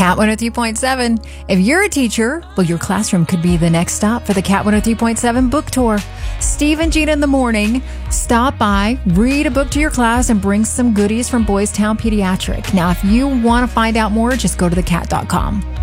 Cat 103.7. If you're a teacher, well, your classroom could be the next stop for the Cat 103.7 book tour. Steve and Gina in the morning. Stop by, read a book to your class, and bring some goodies from Boys Town Pediatric. Now, if you want to find out more, just go to thecat.com.